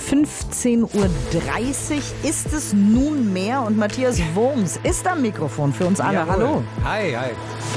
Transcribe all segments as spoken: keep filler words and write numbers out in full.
fünfzehn Uhr dreißig ist es nunmehr und Matthias Wurms ist am Mikrofon für uns alle. Jawohl. Hallo. Hi, hi.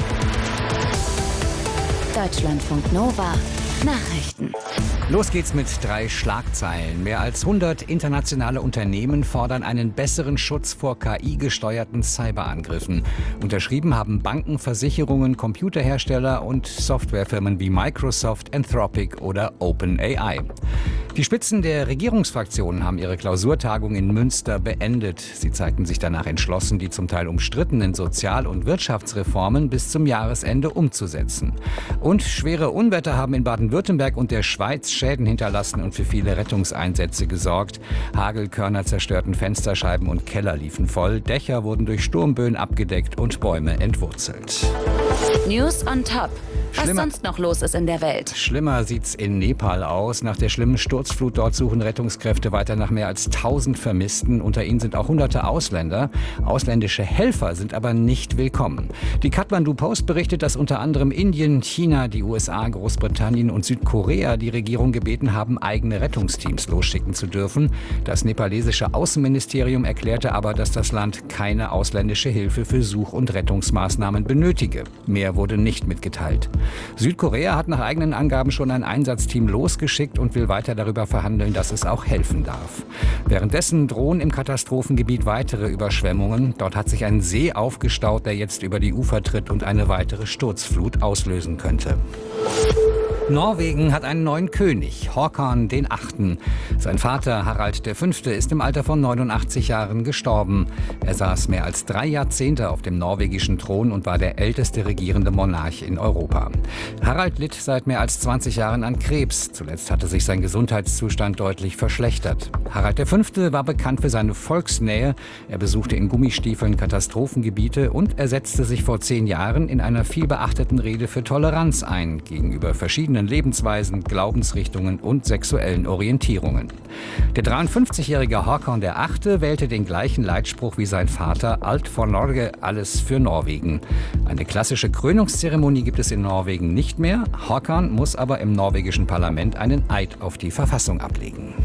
Deutschlandfunk Nova Nachrichten. Los geht's mit drei Schlagzeilen. Mehr als hundert internationale Unternehmen fordern einen besseren Schutz vor K I-gesteuerten Cyberangriffen. Unterschrieben haben Banken, Versicherungen, Computerhersteller und Softwarefirmen wie Microsoft, Anthropic oder OpenAI. Die Spitzen der Regierungsfraktionen haben ihre Klausurtagung in Münster beendet. Sie zeigten sich danach entschlossen, die zum Teil umstrittenen Sozial- und Wirtschaftsreformen bis zum Jahresende umzusetzen. Und schwere Unwetter haben in Baden-Württemberg und der Schweiz Schäden hinterlassen und für viele Rettungseinsätze gesorgt. Hagelkörner zerstörten Fensterscheiben und Keller liefen voll. Dächer wurden durch Sturmböen abgedeckt und Bäume entwurzelt. News on top. Was Schlimmer- sonst noch los ist in der Welt. Schlimmer sieht's in Nepal aus. Nach der schlimmen Sturzflut dort suchen Rettungskräfte weiter nach mehr als tausend Vermissten. Unter ihnen sind auch hunderte Ausländer. Ausländische Helfer sind aber nicht willkommen. Die Kathmandu Post berichtet, dass unter anderem Indien, China, die U S A, Großbritannien und Südkorea die Regierung gebeten haben, eigene Rettungsteams losschicken zu dürfen. Das nepalesische Außenministerium erklärte aber, dass das Land keine ausländische Hilfe für Such- und Rettungsmaßnahmen benötige. Mehr wurde nicht mitgeteilt. Südkorea hat nach eigenen Angaben schon ein Einsatzteam losgeschickt und will weiter darüber verhandeln, dass es auch helfen darf. Währenddessen drohen im Katastrophengebiet weitere Überschwemmungen. Dort hat sich ein See aufgestaut, der jetzt über die Ufer tritt und eine weitere Sturzflut auslösen könnte. Norwegen hat einen neuen König, Håkon den Achten. Sein Vater Harald der Fünfte ist im Alter von neunundachtzig Jahren gestorben. Er saß mehr als drei Jahrzehnte auf dem norwegischen Thron und war der älteste regierende Monarch in Europa. Harald litt seit mehr als zwanzig Jahren an Krebs. Zuletzt hatte sich sein Gesundheitszustand deutlich verschlechtert. Harald der Fünfte war bekannt für seine Volksnähe. Er besuchte in Gummistiefeln Katastrophengebiete und er setzte sich vor zehn Jahren in einer vielbeachteten Rede für Toleranz ein gegenüber verschiedenen Lebensweisen, Glaubensrichtungen und sexuellen Orientierungen. Der dreiundfünfzigjährige Håkon der Achte wählte den gleichen Leitspruch wie sein Vater, Alt for Norge, alles für Norwegen. Eine klassische Krönungszeremonie gibt es in Norwegen nicht mehr. Håkon muss aber im norwegischen Parlament einen Eid auf die Verfassung ablegen.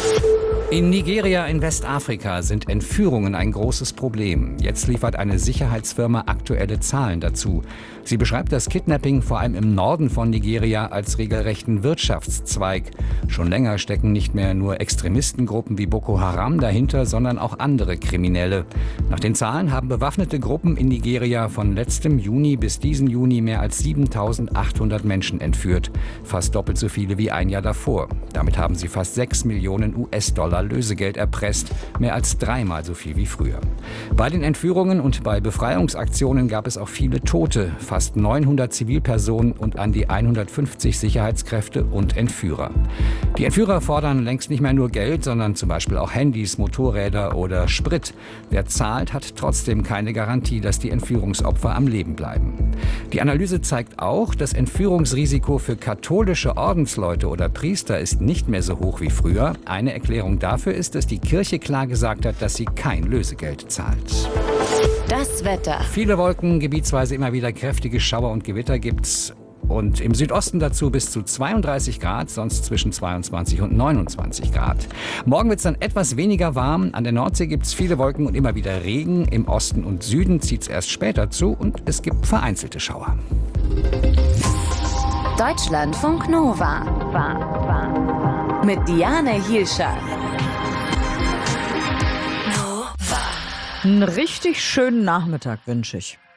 In Nigeria in Westafrika sind Entführungen ein großes Problem. Jetzt liefert eine Sicherheitsfirma aktuelle Zahlen dazu. Sie beschreibt das Kidnapping vor allem im Norden von Nigeria als regelrechten Wirtschaftszweig. Schon länger stecken nicht mehr nur Extremistengruppen wie Boko Haram dahinter, sondern auch andere Kriminelle. Nach den Zahlen haben bewaffnete Gruppen in Nigeria von letztem Juni bis diesen Juni mehr als siebentausendachthundert Menschen entführt. Fast doppelt so viele wie ein Jahr davor. Damit haben sie fast sechs Millionen U S-Dollar Lösegeld erpresst, mehr als dreimal so viel wie früher. Bei den Entführungen und bei Befreiungsaktionen gab es auch viele Tote, fast neunhundert Zivilpersonen und an die hundertfünfzig Sicherheitskräfte und Entführer. Die Entführer fordern längst nicht mehr nur Geld, sondern zum Beispiel auch Handys, Motorräder oder Sprit. Wer zahlt, hat trotzdem keine Garantie, dass die Entführungsopfer am Leben bleiben. Die Analyse zeigt auch, das Entführungsrisiko für katholische Ordensleute oder Priester ist nicht mehr so hoch wie früher. Eine Erklärung dafür ist, dass die Kirche klar gesagt hat, dass sie kein Lösegeld zahlt. Das Wetter. Viele Wolken, gebietsweise immer wieder kräftige Schauer und Gewitter gibt's. Und im Südosten dazu bis zu zweiunddreißig Grad, sonst zwischen zweiundzwanzig und neunundzwanzig Grad. Morgen wird es dann etwas weniger warm. An der Nordsee gibt es viele Wolken und immer wieder Regen. Im Osten und Süden zieht es erst später zu und es gibt vereinzelte Schauer. Deutschlandfunk Nova. Mit Diane Hielscher. Einen richtig schönen Nachmittag wünsche ich.